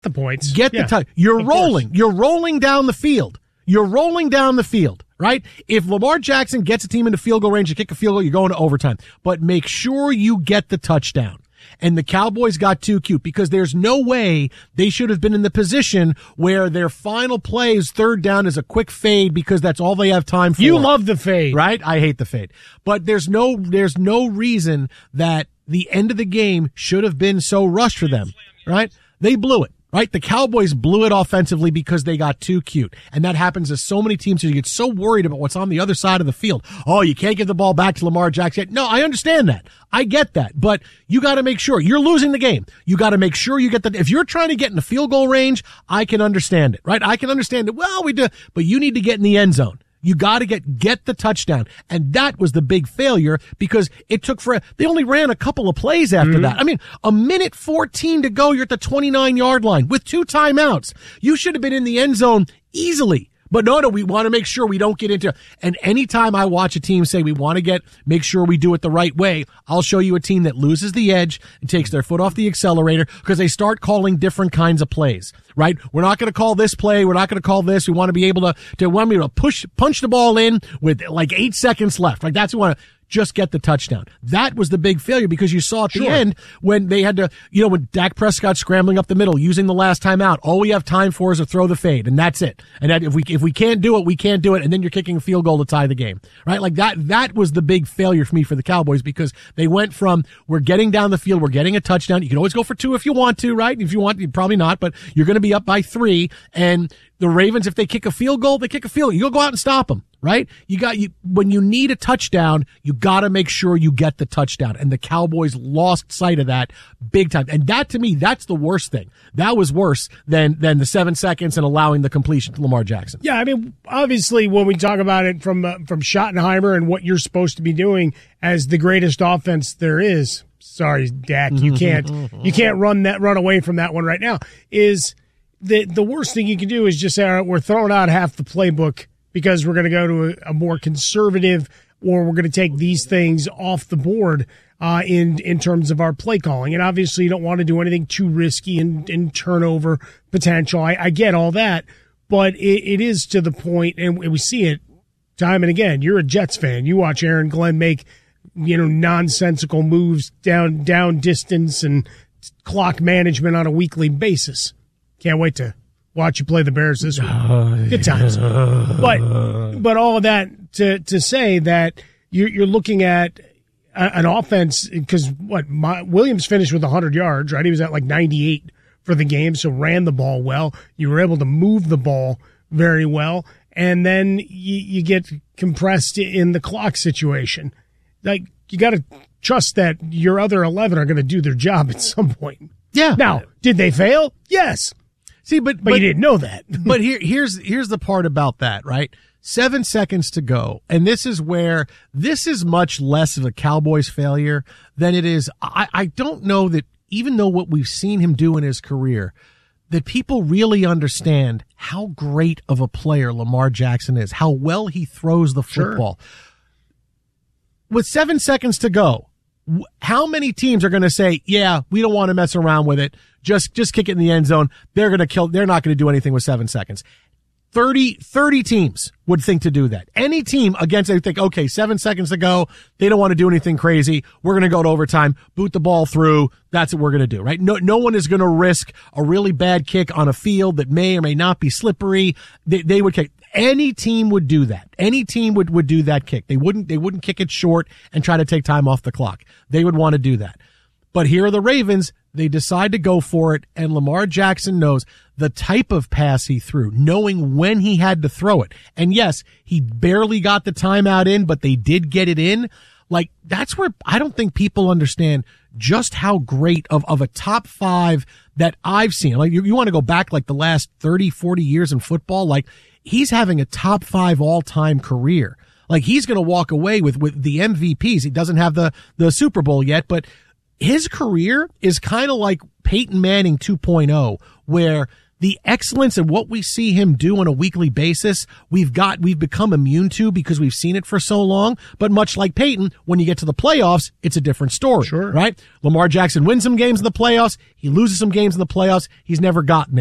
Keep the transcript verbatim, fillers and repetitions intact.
the points. Get yeah, the touch. You're rolling. Course. You're rolling down the field. You're rolling down the field, right? If Lamar Jackson gets a team into field goal range to kick a field goal, you're going to overtime. But make sure you get the touchdown. And the Cowboys got too cute because there's no way they should have been in the position where their final play is third down is a quick fade because that's all they have time for. You love the fade. Right? I hate the fade. But there's no, there's no reason that the end of the game should have been so rushed for them, right? They blew it. Right? The Cowboys blew it offensively because they got too cute. And that happens to so many teams. You get so worried about what's on the other side of the field. Oh, you can't give the ball back to Lamar Jackson. No, I understand that. I get that. But you got to make sure you're losing the game. You got to make sure you get the, if you're trying to get in the field goal range, I can understand it, right? I can understand it. Well, we do, but you need to get in the end zone. You got to get, get the touchdown. And that was the big failure because it took for, they only ran a couple of plays after mm-hmm. that. I mean, a minute fourteen to go. You're at the twenty-nine yard line with two timeouts. You should have been in the end zone easily. But no, no, we want to make sure we don't get into, and anytime I watch a team say we want to get, make sure we do it the right way, I'll show you a team that loses the edge and takes their foot off the accelerator because they start calling different kinds of plays, right? We're not going to call this play. We're not going to call this. We want to be able to, to want me to push, punch the ball in with like eight seconds left. Like that's what we want to, just get the touchdown. That was the big failure because you saw at the sure. end when they had to, you know, when Dak Prescott scrambling up the middle, using the last timeout, all we have time for is to throw the fade, and that's it. And that if we if we can't do it, we can't do it, and then you're kicking a field goal to tie the game, right? Like that. That was the big failure for me for the Cowboys because they went from we're getting down the field, we're getting a touchdown. You can always go for two if you want to, right? If you want, you probably not, but you're going to be up by three, and the Ravens, if they kick a field goal, they kick a field goal. You go out and stop them, right? You got you when you need a touchdown, you got to make sure you get the touchdown. And the Cowboys lost sight of that big time. And that to me, that's the worst thing. That was worse than than the seven seconds and allowing the completion to Lamar Jackson. Yeah, I mean, obviously, when we talk about it from uh, from Schottenheimer and what you're supposed to be doing as the greatest offense there is, sorry, Dak, you can't you can't run that run away from that one right now. Is The the worst thing you can do is just say, all right, we're throwing out half the playbook because we're going to go to a, a more conservative, or we're going to take these things off the board uh, in in terms of our play calling. And obviously, you don't want to do anything too risky and, and turnover potential. I, I get all that, but it, it is to the point, and we see it time and again. You're a Jets fan. You watch Aaron Glenn make, you know, nonsensical moves down down distance and clock management on a weekly basis. Can't wait to watch you play the Bears this week. Good times. But but all of that to to say that you're, you're looking at a, an offense because what my, Williams finished with one hundred yards, right? He was at like ninety-eight for the game, so ran the ball well. You were able to move the ball very well, and then you, you get compressed in the clock situation. Like you got to trust that your other eleven are going to do their job at some point. Yeah. Now, did they fail? Yes. See, but, but but you didn't know that. But here, here's here's the part about that, right? Seven seconds to go, and this is where this is much less of a Cowboys failure than it is. I, I don't know that even though what we've seen him do in his career, that people really understand how great of a player Lamar Jackson is, how well he throws the football. Sure. With seven seconds to go, how many teams are going to say, yeah, we don't want to mess around with it. Just, just kick it in the end zone. They're going to kill, they're not going to do anything with seven seconds. thirty, thirty teams would think to do that. Any team against it would think, okay, seven seconds to go. They don't want to do anything crazy. We're going to go to overtime, boot the ball through. That's what we're going to do, right? No, no one is going to risk a really bad kick on a field that may or may not be slippery. They, they would kick. Any team would do that. Any team would, would do that kick. They wouldn't, they wouldn't kick it short and try to take time off the clock. They would want to do that. But here are the Ravens. They decide to go for it, and Lamar Jackson knows the type of pass he threw, knowing when he had to throw it. And yes, he barely got the timeout in, but they did get it in. Like, that's where I don't think people understand just how great of, of a top five that I've seen. Like, you, you want to go back like the last thirty, forty years in football, like, he's having a top five all-time career. Like, he's going to walk away with, with the M V Ps. He doesn't have the, the Super Bowl yet, but his career is kind of like Peyton Manning two point oh, where the excellence of what we see him do on a weekly basis, we've got, we've become immune to because we've seen it for so long. But much like Peyton, when you get to the playoffs, it's a different story, sure. right? Lamar Jackson wins some games in the playoffs. He loses some games in the playoffs. He's never gotten it.